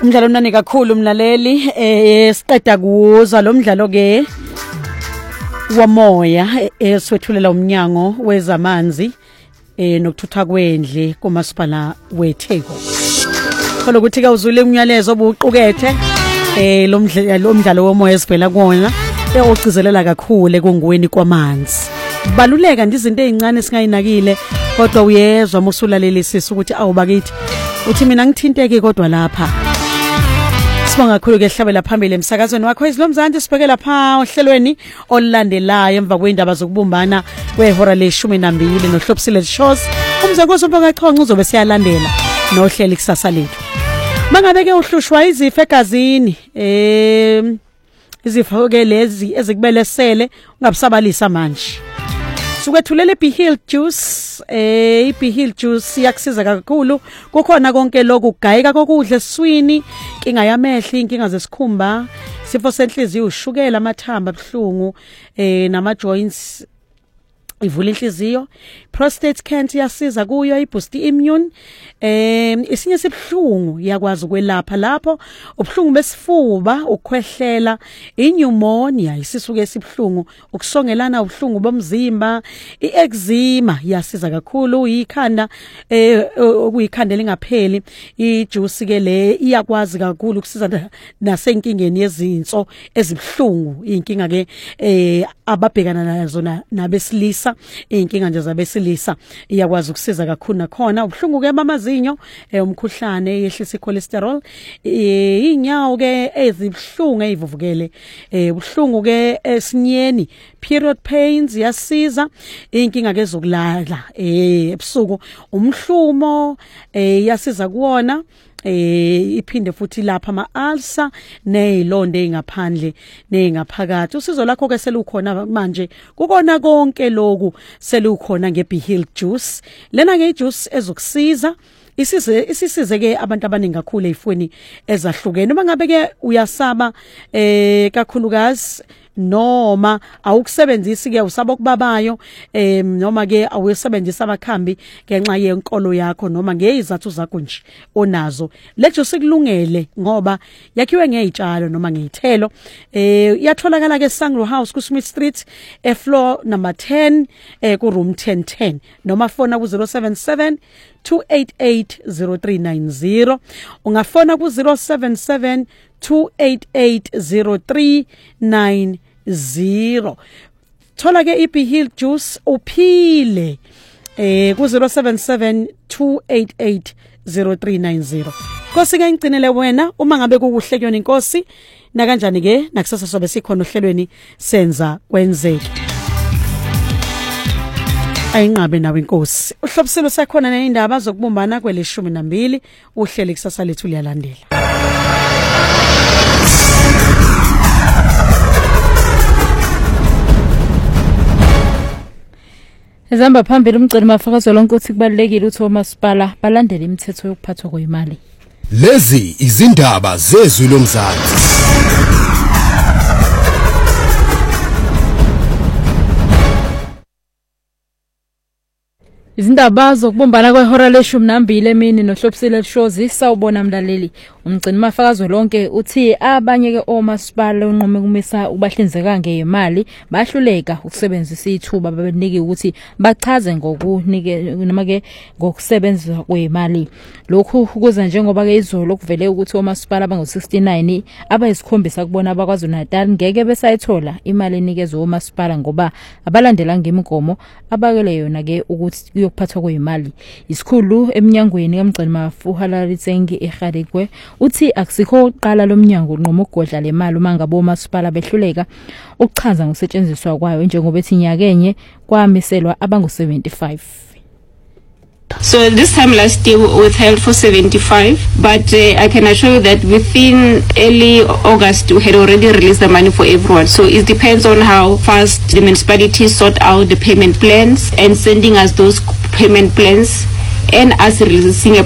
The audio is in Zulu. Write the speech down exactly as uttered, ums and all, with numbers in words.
Umdlalo omnandi kakhulu mlaleli, eh siqeda kuwuza lo mdlalo ke wamoya eswethulela umnyango wezamanzi eh nokuthutha kwendle kumasipala weTheku. Khona ukuthi ke uzule umnyalezo obuqukethe eh lo mdlalo lo mdlalo womoya esivela kuona eogcizelela kakhulu ekungweni kwamanzi. Baluleka ndizinto ezincane singayinakile kodwa uyezwa musulalelisisa ukuthi awubakithi uthi mina ngithinteke kodwa lapha sibonga kakhulu ke hlabela phambili emsakazweni wakho izilomzansi sibheke lapha ohlelweni olulandelayo emva kweindaba zokubumbana kwehora leshumi nambili nohlopsile shows umzakozo mpakachonqa uzobe siyalandela nohleli kusasa lethu mangabe ke uhlushwa izifo egazini eh izifo ke lezi ezikubelesele ungabisabalisa manje sukwethulela iB Hill juice eh iB Hill juice iyakusiza kakhulu kukhona konke lokhu kugayika kokudla eswini inkinga yamehlo inkinga zesikhumba sifo senhliziyo ushukela amathamba abhlungu eh nama joints ivula inhliziyo prostate cancer yasiza kuyo iboost immune eh isinye sibhlungu yakwazi ukwelapha lapho ubhlungu besifuba ukukhwehlela inyumonia isisuke sibhlungu ukusongelana ubhlungu bomzimba ieczema yasiza kakhulu ikhanda eh okuyikhanda lingapheli ijuice ke le iyakwazi kakhulu ukusiza nasenkingeni yezinso ezibhlungu inkinga ke eh ababhekana nazo nabesilisa inkinga nje zabesilisa iyakwazi ukusiza kakhulu nakhona ubhlungu ke mamazinyo umkhuhlane yehlisa icholesterol inyawo ke ezibhlungu ezivuvukele ubhlungu ke esinyeni period pains yasiza inkinga ke zokulala ebusuku umhlumo yasiza kuona eh iphinde futhi lapha ama ulcer nezilonde engaphandle nengaphakathi usizo lakho ke selukhona manje kukona konke lokhu selukhona ngeB Hill juice lena ke ijuice ezokusiza isize isisize ke abantu abaningi kakhulu ezifweni ezahlukene uma ngabe ke uyasaba eh kakhulukazi noma awukusebenzisi ke usaba okubabayo em noma ke awuyisebenzisa abakhambi ngenxa yenkolo yakho noma ngezizathu zakho nje onazo lejo sikulungele ngoba yakhiwe ngezitshalo noma ngezithelo eh iyatholakala ke Sangro House ku Smith Street e floor number ten eh ku room ten ten noma fona ku zero seven seven two eight eight zero three nine zero ungafona ku zero seven seven two eight eight zero three nine zero thola ke iB Hill juice uphile eh ku zero seven seven two eight eight zero three nine zero Nkosi ke ngcinele wena uma ngabe kukuhle kuyona inkosi na kanjani ke nakusasa sobe sikhona ohlelweni senza kwenzeke ayinqabe nawe inkosi uhlobiselo sekhona neindaba zokubumbana kweleshumi nambili uhleli kusasa lethu liyalandela Ezamba phambili umgcini mafakazo lonke uthi kubalekile uthi omasipala balandele imithetho yokuphathwa kwemali. Lezi izindaba zezwi lomzansi. Izindaba zokubumbana kwehora leshumi nambili emini nohlopsile shows sawubona mlaleli umgcini mafakazo lonke uthi abanye ke omasipala unqome kumisa ubahlinzeka ngemali bahluleka ukusebenzisa ithuba babenike ukuthi bachaze ngokunike noma ke ngokusebenza kwemali lokhu kuza njengoba ke izolo kuvele ukuthi omasipala abango sixty-nine abayisikhombisa kubona abakwazi uNatal ngeke besayithola imali enikezwe omasipala ngoba abalandela ngemigomo abakele yona ke ukuthi yokuphathwa kwemali isikhulu eminyangweni kamgcini mafuhala litsengi eGadikwe uthi akusikho oqala lomnyango unqoma ukugodla lemali uma ngabe omasipala behluleka ukuchaza ngokusetshenziswa kwayo njengoba ethi nyakenye kwamiselwa abangu seventy-five. So this time last year we withheld for seventy-five, but uh, I can assure you that within early August we had already released the money for everyone. So it depends on how fast the municipalities sort out the payment plans and sending us those payment plans and us releasing a